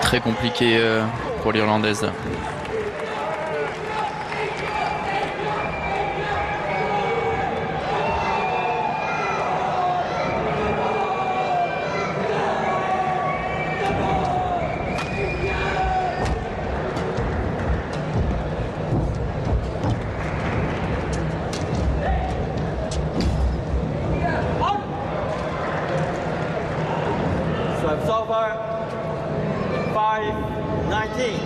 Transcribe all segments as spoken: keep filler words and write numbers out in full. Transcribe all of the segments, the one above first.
Très compliqué euh, pour l'Irlandaise. Serves over. five nineteen.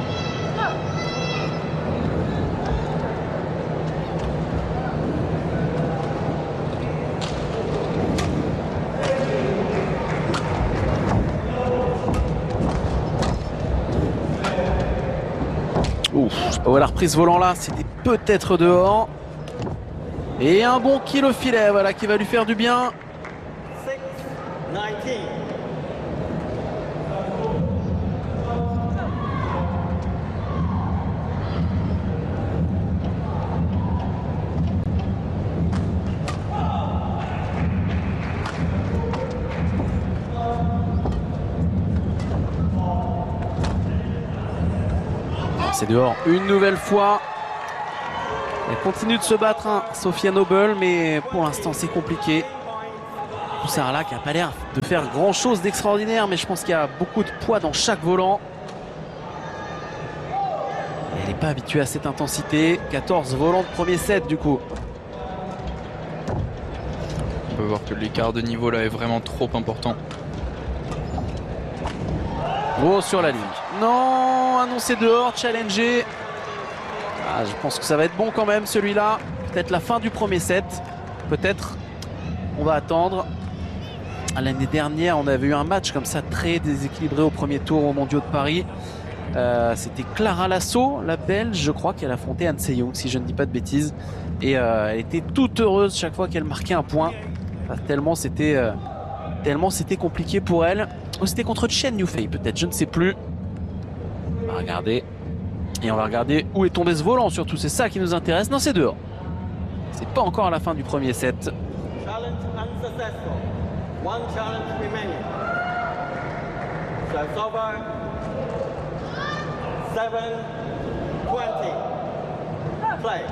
Ouf, oh, la reprise volant là, c'était peut-être dehors. Et un bon kill au filet, voilà, qui va lui faire du bien. six nineteen. C'est dehors une nouvelle fois. Elle continue de se battre, hein, Sophia Noble, mais pour l'instant c'est compliqué. Poussarla qui n'a pas l'air de faire grand chose d'extraordinaire, mais je pense qu'il y a beaucoup de poids dans chaque volant. Elle n'est pas habituée à cette intensité. quatorze volants de premier set du coup. On peut voir que l'écart de niveau là est vraiment trop important. Gros sur la ligne. Non, annoncé dehors, challengé. Ah, je pense que ça va être bon quand même celui-là. Peut-être la fin du premier set. Peut-être. On va attendre. L'année dernière, on avait eu un match comme ça très déséquilibré au premier tour aux Mondiaux de Paris. Euh, C'était Clara Lasso, la Belge, je crois, qu'elle affrontait An Se-young, si je ne dis pas de bêtises. Et euh, elle était toute heureuse chaque fois qu'elle marquait un point. Enfin, tellement c'était euh, tellement c'était compliqué pour elle. Ou c'était contre Chen Yufei, peut-être, je ne sais plus. On va regarder. Et on va regarder où est tombé ce volant, surtout. C'est ça qui nous intéresse. Non, c'est dehors. C'est pas encore à la fin du premier set. Challenge unsuccessful. One challenge remaining. Serves over. seven twenty. Play.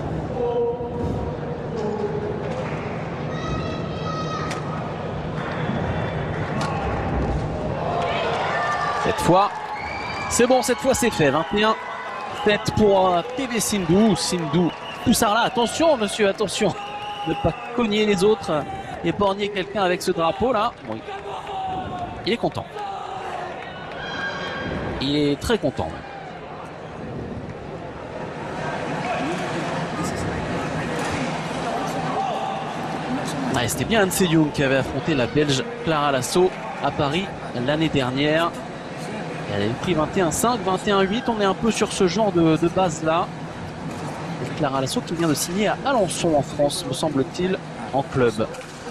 Cette fois, c'est bon, cette fois c'est fait. vingt et un sept pour euh, T V Sindhu. Sindhu Poussarla, attention monsieur, attention. Ne pas cogner les autres. Épargner quelqu'un avec ce drapeau là. Bon, il... il est content. Il est très content même. Ah, c'était bien An Se-young qui avait affronté la Belge Clara Lasso à Paris l'année dernière. Elle avait pris vingt et un cinq, vingt et un huit. On est un peu sur ce genre de, de base là. Et Clara Lasso qui vient de signer à Alençon en France, me semble-t-il, en club.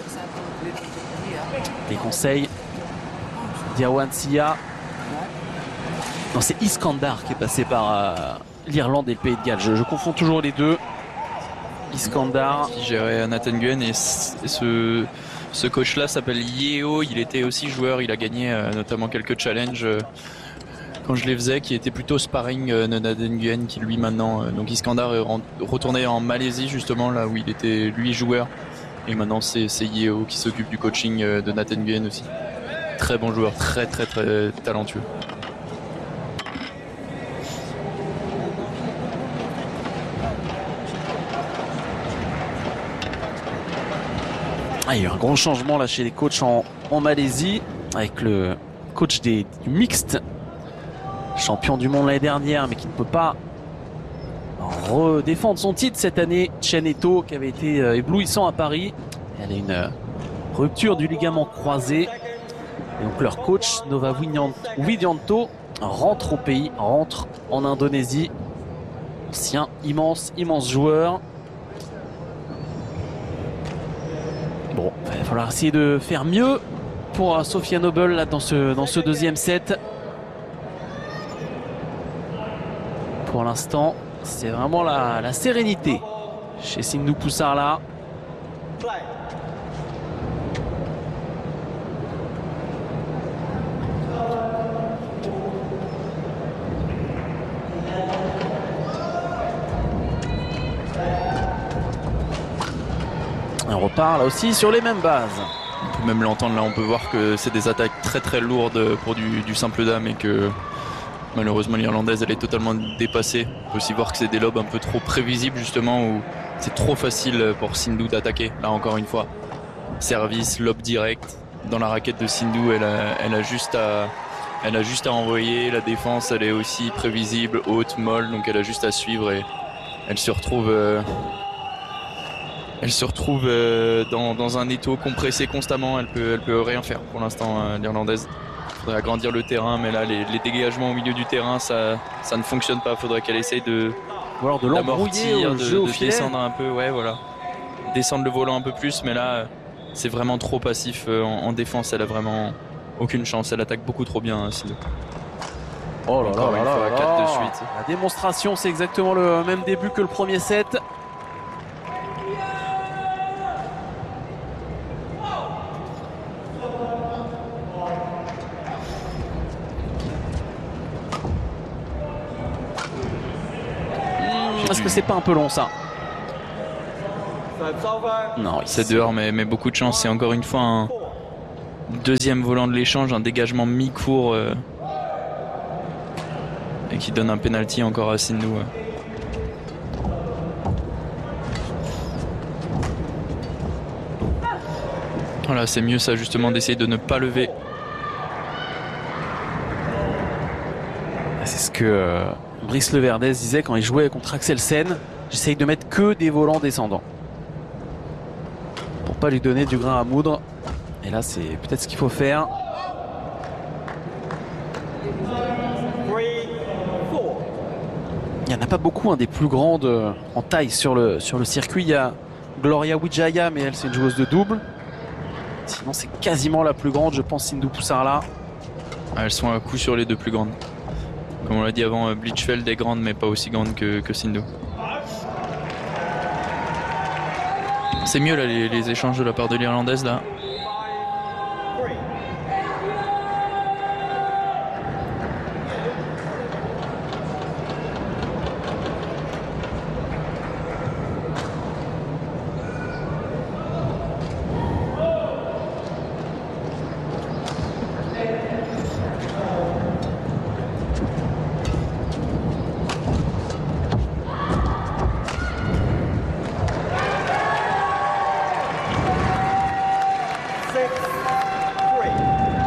Les conseils d'Irwan Sia. Non, c'est Iskandar qui est passé par euh, l'Irlande et le Pays de Galles. Je, je confonds toujours les deux. Iskandar. Qui gérait Nathan Nguyen et ce, ce coach-là s'appelle Yeo. Il était aussi joueur. Il a gagné euh, notamment quelques challenges euh, quand je les faisais, qui étaient plutôt sparring euh, de Nathan Nguyen, qui lui maintenant. Euh, donc Iskandar est retourné en Malaisie justement là où il était lui joueur. Et maintenant c'est Yeo qui s'occupe du coaching euh, de Nathan Nguyen aussi. Très bon joueur, très très très talentueux. Ah, il y a eu un gros changement là chez les coachs en, en Malaisie avec le coach des, du mixte, champion du monde l'année dernière mais qui ne peut pas redéfendre son titre cette année. Chen Eto qui avait été euh, éblouissant à Paris. Elle a une euh, rupture du ligament croisé. Et donc leur coach Nova Widianto rentre au pays, rentre en Indonésie. Ancien immense, immense joueur. Bon, il va falloir essayer de faire mieux pour Sophia Noble là, dans, ce, dans ce deuxième set. Pour l'instant, c'est vraiment la, la sérénité chez Sindhu Poussarla. repart là aussi sur les mêmes bases. On peut même l'entendre là, on peut voir que c'est des attaques très très lourdes pour du, du simple dame et que malheureusement l'Irlandaise elle est totalement dépassée. On peut aussi voir que c'est des lobes un peu trop prévisibles justement où c'est trop facile pour Sindhu d'attaquer. Là encore une fois, service, lobe direct dans la raquette de Sindhu, elle a, elle a juste à elle a juste à envoyer. La défense elle est aussi prévisible, haute, molle, donc elle a juste à suivre et elle se retrouve euh, elle se retrouve euh, dans, dans un étau compressé constamment. Elle peut elle peut rien faire pour l'instant euh, l'Irlandaise. Faudrait agrandir le terrain, mais là les, les dégagements au milieu du terrain ça ça ne fonctionne pas. Faudrait qu'elle essaye de Ou alors de l'embrouiller au de, jeu au de filet. descendre un peu, ouais voilà, descendre le volant un peu plus, mais là c'est vraiment trop passif en, en défense. Elle a vraiment aucune chance. Elle attaque beaucoup trop bien, Sindhu. Oh là Encore là une là fois, là quatre là. de suite. La démonstration, c'est exactement le même début que le premier set. Est-ce que c'est pas un peu long ça? Serve's over. Non, C'est dehors, mais, mais beaucoup de chance. C'est encore une fois un Four. deuxième volant de l'échange, un dégagement mi-court euh, et qui donne un penalty encore à Sindhu. Ouais. Voilà, c'est mieux ça justement d'essayer de ne pas lever. c'est ce que euh, Brice Leverdez disait quand il jouait contre Axel Sen. J'essaye de mettre que des volants descendants pour pas lui donner du grain à moudre. Et là, c'est peut-être ce qu'il faut faire. Three, four. Il n'y en a pas beaucoup, hein, des plus grandes euh, en taille sur le, sur le circuit. Il y a Gloria Wijaya, mais elle, c'est une joueuse de double. Sinon, c'est quasiment la plus grande, je pense, Sindhu Poussarla. Ah, elles sont à coup sur les deux plus grandes. Comme on l'a dit avant, Blichfeld est grande, mais pas aussi grande que, que Sindhu. C'est mieux là les, les échanges de la part de l'Irlandaise là. Five, three. Six,